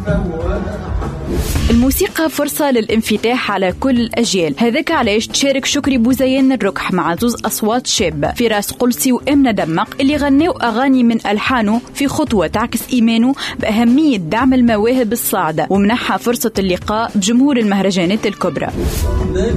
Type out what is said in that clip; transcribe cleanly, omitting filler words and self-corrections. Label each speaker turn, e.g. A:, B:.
A: الموسيقى فرصة للانفتاح على كل الأجيال، هذاك علاش تشارك شكري بوزيان الركح مع زوز أصوات شابة، فراس قلسي وإمنة دمق، اللي غنوا أغاني من ألحانه في خطوة تعكس إيمانه بأهمية دعم المواهب الصاعدة، ومنحها فرصة اللقاء بجمهور المهرجانات الكبرى.